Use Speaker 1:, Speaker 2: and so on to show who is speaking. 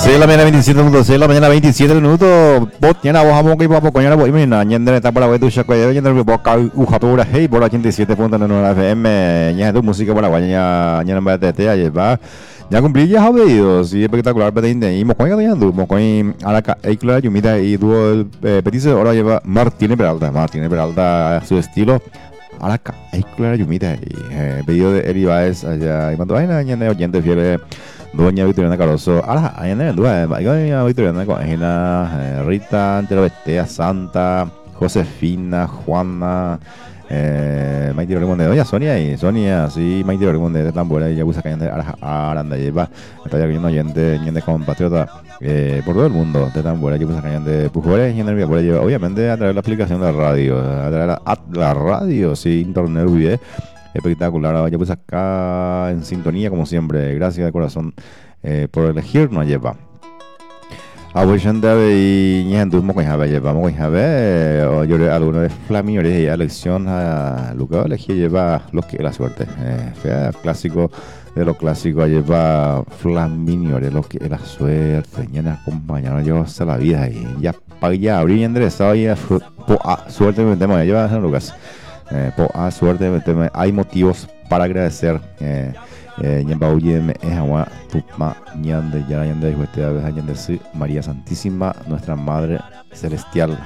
Speaker 1: 6 de la mañana 27 minutos, 6 de la mañana 27 minutos. Bot yana vos amo que papo coño voy mina ñende está para tu chaco ñende boca ujatura hey por 87.9 FM ña tu música paraguaya ña namba te lleva ya cumplí ya habéis sí espectacular pero y mo coño ya du mo coño araca hay claro yo mira y du petice ahora lleva Martínez Peralta su estilo araca hay claro yo mira y pedido de Eri Baez allá y mandó vaina ñende oyente fiel Doña Victoriana Caroso, ahí en el Doña Victoriana Cogina, Rita, Anterobetea, Santa, Josefina, Juana, Maite Orimonde, Doña Sonia y Sonia, sí, Maite Orimonde de Tambora y Yabusa Cayenne Aranda lleva, está ya viendo oyente, ñende compatriota por todo el mundo de Tambora, Yabusa Cayenne de Pujores, ñende Viapora lleva, obviamente a través de la aplicación de la radio, a través de la radio, sí, internet, video. Espectacular, ya pues acá en sintonía como siempre, gracias de corazón por elegirnos lleva. A vos gente y ñandu mo coña lleva, mo coña o yo alguno de Flamio y elección a Lucas elegí lleva lo que es la suerte, fea clásico de lo clásico lleva Flaminio de lo que es la suerte, ñana acompañaron yo hasta la vida y ya para ya abrir enderezado ya suerte me tema lleva San Lucas. Suerte, hay motivos para agradecer. María Santísima, nuestra Madre Celestial.